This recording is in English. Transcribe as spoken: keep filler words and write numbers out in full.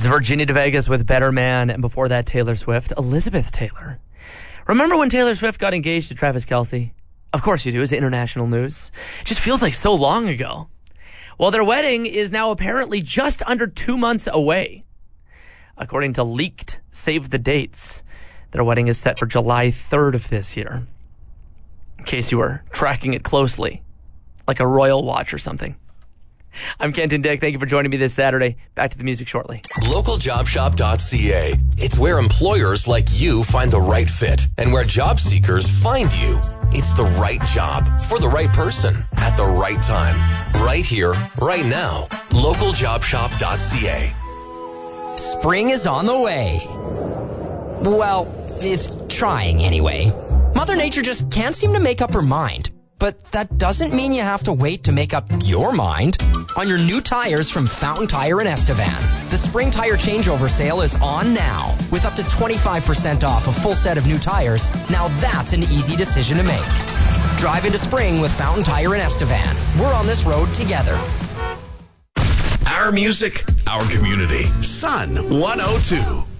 Virginia de Vegas with Better Man, and before that, Taylor Swift, Elizabeth Taylor. Remember when Taylor Swift got engaged to Travis Kelce? Of course you do. It's international news. It just feels like so long ago. Well, their wedding is now apparently just under two months away. According to leaked Save the Dates, their wedding is set for July third of this year. In case you were tracking it closely, like a royal watch or something. I'm Kenton Dick. Thank you for joining me this Saturday. Back to the music shortly. local job shop dot c a. It's where employers like you find the right fit and where job seekers find you. It's the right job for the right person at the right time. Right here, right now. local job shop dot c a. Spring is on the way. Well, it's trying anyway. Mother Nature just can't seem to make up her mind. But that doesn't mean you have to wait to make up your mind on your new tires from Fountain Tire and Estevan. The spring tire changeover sale is on now with up to twenty-five percent off a full set of new tires. Now that's an easy decision to make. Drive into spring with Fountain Tire and Estevan. We're on this road together. Our music, our community. Sun one oh two.